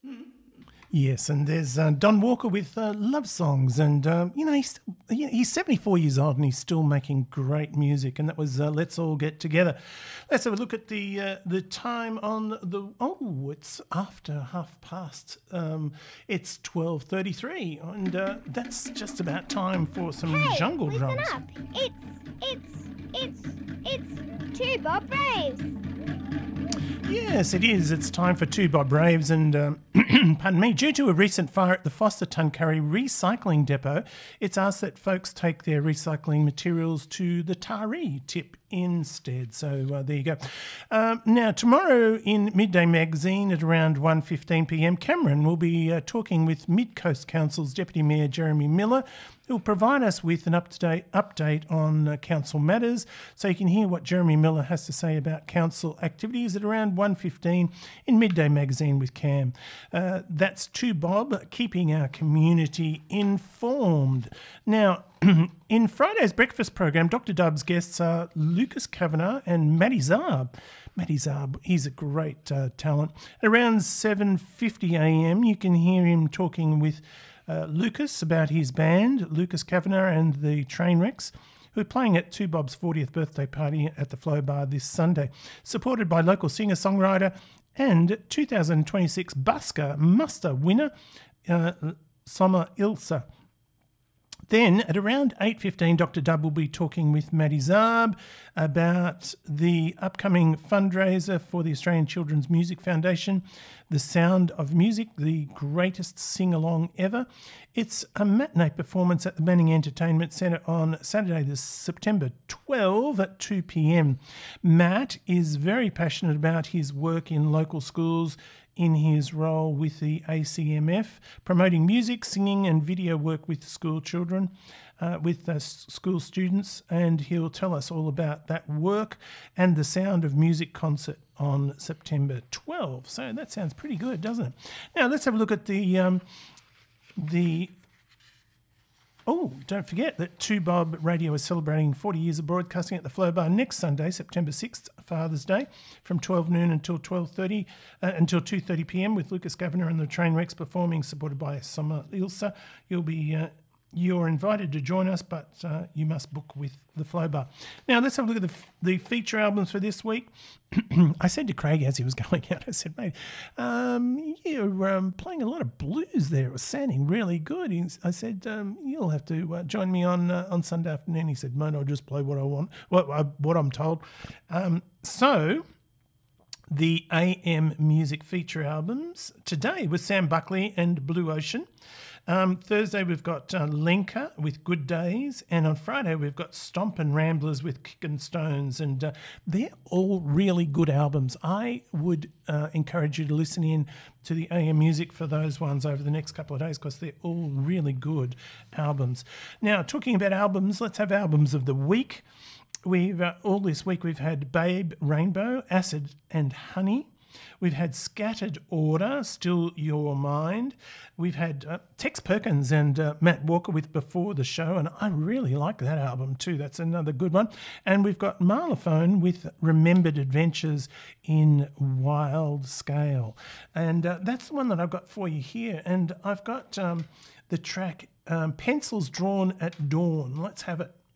Yes, and there's Don Walker with Love Songs, and he's 74 years old and he's still making great music. And that was Let's All Get Together. Let's have a look at the time on the. Oh, it's after 12:30. It's 12:33, and that's just about time for some jungle drums. Listen up! It's Two Bob Braves. Yes, it is. It's time for Two Bob Braves, and pardon me, due to a recent fire at the Foster Tuncurry Recycling Depot, it's asked that folks take their recycling materials to the Taree tip instead. So there you go. Now, tomorrow in Midday Magazine at around 1:15pm, Cameron will be talking with Mid-Coast Council's Deputy Mayor Jeremy Miller, who'll provide us with an up-to-date update on council matters, so you can hear what Jeremy Miller has to say about council activities at around 1:15 in Midday Magazine with Cam. That's Two Bob, keeping our community informed. Now, in Friday's breakfast program, Dr. Dub's guests are Lucas Kavanagh and Matty Zarb. Matty Zarb, he's a great talent. At around 7:50am, you can hear him talking with Lucas about his band, Lucas Kavanagh and the Trainwrecks, who are playing at Two Bob's 40th birthday party at the Flow Bar this Sunday, supported by local singer-songwriter and 2026 Busker Muster winner, Soma Ilsa. Then at around 8:15, Dr. Dub will be talking with Matty Zarb about the upcoming fundraiser for the Australian Children's Music Foundation, The Sound of Music, the greatest sing-along ever. It's a matinee performance at the Manning Entertainment Centre on Saturday, September 12 at 2pm. Matt is very passionate about his work in local schools in his role with the ACMF, promoting music, singing and video work with school children, with school students, and he'll tell us all about that work and the Sound of Music concert on September 12. So that sounds pretty good, doesn't it? Now let's have a look at Oh, don't forget that Two Bob Radio is celebrating 40 years of broadcasting at the Flow Bar next Sunday, September 6th, Father's Day, from 12 noon until 2:30pm with Lucas Kavanagh and the Trainwrecks performing, supported by Summer Ilsa. You're invited to join us, but you must book with the Flow Bar. Now, let's have a look at the feature albums for this week. I said to Craig as he was going out, I said, mate, you're playing a lot of blues there. It was sounding really good. I said, you'll have to join me on Sunday afternoon. He said, mate, I'll just play what I want, what I'm told. So the AM Music feature albums today with Sam Buckley and Blue Ocean. Thursday we've got Lenka with Good Days, and on Friday we've got Stomp and Ramblers with Kickin' Stones, and they're all really good albums. I would encourage you to listen in to the AM Music for those ones over the next couple of days, because they're all really good albums. Now, talking about albums, let's have albums of the week. We've all this week we've had Babe Rainbow, Acid and Honey. We've had Scattered Order, Still Your Mind. We've had Tex Perkins and Matt Walker with Before the Show, and I really like that album too. That's another good one. And we've got Marlophone with Remembered Adventures in Wild Scale. And that's the one that I've got for you here. And I've got the track Pencils Drawn at Dawn. Let's have it.